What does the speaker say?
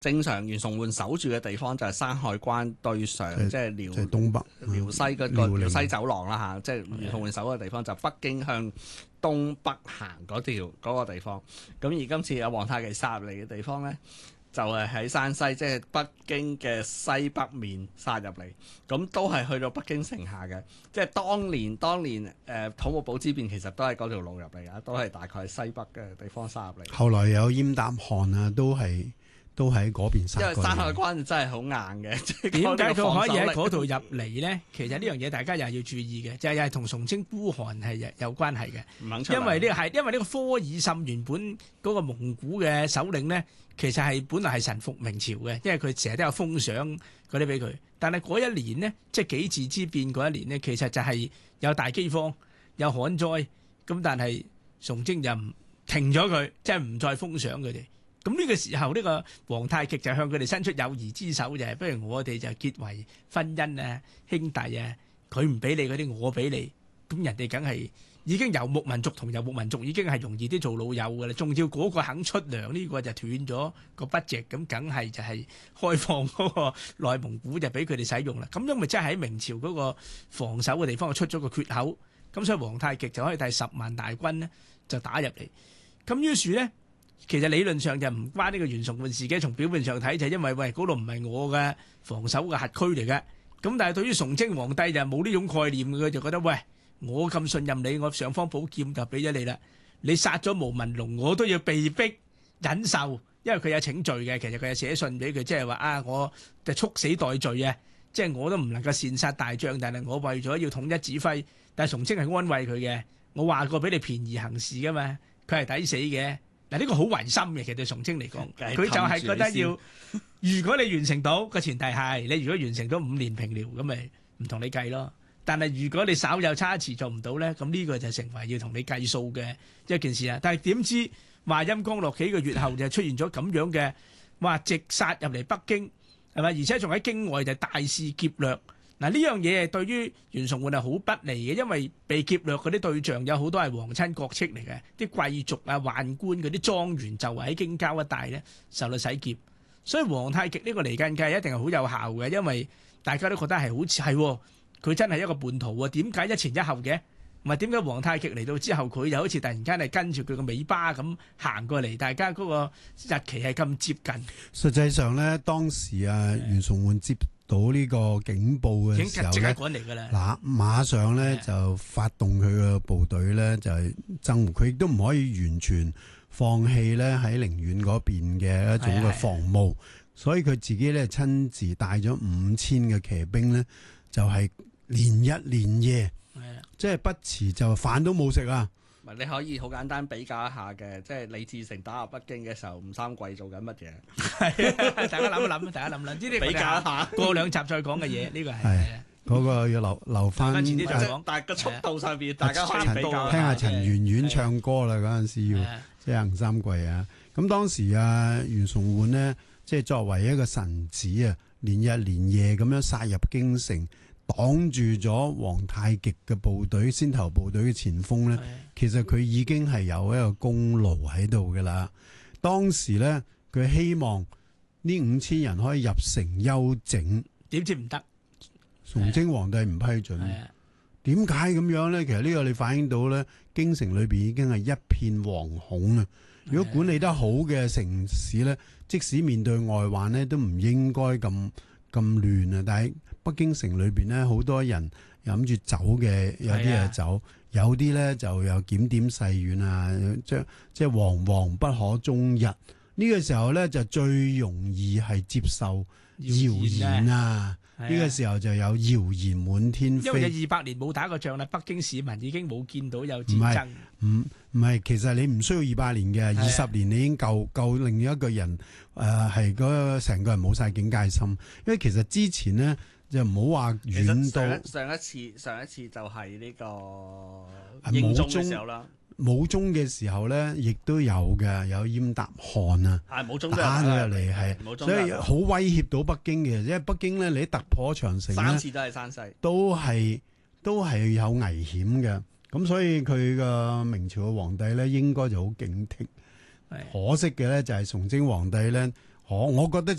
正常袁崇煥守住嘅地方就係山海關對上，即係即係東北遼西嗰個遼寧遼西走廊啦嚇，即係袁崇煥守嘅地方就北京向東北行嗰個地方。咁而今次有皇太極殺入嚟嘅地方咧，就係喺山西，即係北京嘅西北面殺入嚟，咁都係去到北京城下嘅。即係當年土木堡之變其實都係嗰條路入嚟㗎，都係大概西北嘅地方殺入嚟。 後來有閹答汗啊，都喺嗰邊殺過嚟。 因為山海關真係好硬嘅， 點解佢可以喺嗰度度入嚟咧？其實呢樣嘢大家又係要注意嘅，就係同崇禎孤寒係有關係嘅。 唔肯出嚟？ 因為呢個科爾沁原本嗰個蒙古嘅首領咧，其實係本來係臣服明朝嘅，因為佢成日都有封賞嗰啲俾佢。但係嗰一年呢，即係己巳之變嗰一年呢，其實就係有大饑荒、有旱災，咁但係崇禎就唔停咗佢，即係唔再封賞佢哋。咁呢個時候，呢個皇太極就向佢哋伸出友誼之手，就係不如我哋就結為婚姻啊、兄弟啊，佢唔俾你嗰啲，我俾你，咁人哋梗係已經遊牧民族同遊牧民族已經係容易啲做老友㗎啦，仲要嗰個肯出糧，呢個就斷咗個 budget，咁梗係就係開放嗰個內蒙古就俾佢哋使用啦。咁因為真係喺明朝嗰個防守嘅地方出咗個缺口，咁所以皇太極就可以帶10萬大軍呢就打入嚟。咁於是呢，其實理論上就唔關呢個袁崇煥事嘅，從表面上睇就係因為嗰度唔係我嘅防守嘅轄區嚟嘅。咁但係對於崇禎皇帝就冇呢種概念，佢就覺得喂，我咁信任你，我尚方寶劍就俾咗你啦。你殺咗毛文龍，我都要被逼忍受，因為佢有請罪嘅。其實佢有寫信俾佢，即係話啊，我就蓄死代罪啊，即係我都唔能夠擅殺大將，但係我為咗要統一指揮。但係崇禎係安慰佢嘅，我話過俾你便宜行事噶嘛，佢係抵死嘅。嗱，呢個好違心嘅，其實對崇禎嚟講，佢就係覺得要，如果你完成到個前提係你如果完成到5年平遼，咁咪唔同你計咯。但係如果你稍有差池做唔到咧，咁呢個就成為要同你計數嘅一件事啦。但係點知話陰光落幾個月後就出現咗咁樣嘅，話直殺入嚟北京係咪？而且仲喺京外就大肆劫掠。嗱，呢樣嘢係對於袁崇煥係好不利嘅，因為被劫掠嗰啲對象有好多係皇親國戚嚟嘅，啲貴族啊、宦官嗰啲莊園就係喺京郊一帶咧受到洗劫，所以皇太極呢個離間計一定係好有效嘅，因為大家都覺得係好似係佢真係一個叛徒喎，點解一前一後嘅？唔係點解皇太極嚟到之後佢又好似突然間係跟住佢個尾巴咁行過嚟，大家嗰個日期係咁接近？ 實際上咧，當時袁崇煥接到呢個警報嘅時候即刻咧， 趕嚟㗎啦。 嗱，馬上咧就發動佢嘅部隊咧，就係增援。佢亦都唔可以完全放棄咧喺寧遠嗰邊嘅一種嘅防務，所以佢自己咧親自帶咗5000嘅騎兵咧，就係連日連夜，即係不遲就飯都冇食啊！ 你可以好簡單比較一下嘅，即係李自成打入北京嘅時候，吳三桂做緊乜嘢？ 係大家諗一諗，大家諗諗，呢啲比較一下， 過2集再講嘅嘢，呢個係嗰個要留翻。 遲啲再講。 但係個速度上邊，大家可以比較聽下陳圓圓唱歌啦，嗰陣時要即係吳三桂啊。咁當時袁崇煥呢，即係作為一個臣子啊，連日連夜咁樣殺入京城，擋住咗皇太極嘅部隊、先頭部隊嘅前鋒咧，其實佢已經係有一個功勞喺度㗎啦。當時咧，佢希望呢5000人可以入城休整， 點知唔得？ 崇禎皇帝唔批准。點解咁樣咧？其實呢個你反映到咧，京城裏邊已經係一片惶恐啊！如果管理得好嘅城市咧，即使面對外患咧，都唔應該咁亂啊！但係北京城裏邊咧，好多人諗住走嘅，有啲就走，有啲咧就有檢點細軟啊，即係惶惶不可終日。呢個時候咧就最容易係接受謠言啊！呢個時候就有謠言滿天飛。 因為有200年冇打過仗啦，北京市民已經冇見到有戰爭。 唔係，其實你唔需要200年嘅，20年你已經夠令一個人係嗰成個人冇晒警戒心。因為其實之前呢，就唔好話遠到上一次就係呢個英宗嘅時候啦。 武宗嘅時候咧，亦都有嘅，有閹答汗啊， 武宗打咗入嚟係，所以好威脅到北京嘅。因為北京咧，你突破長城咧，3 次都係山西， 都係有危險嘅。咁所以佢個明朝嘅皇帝咧，應該就好警惕。可惜嘅咧，就係崇禎皇帝咧， 我覺得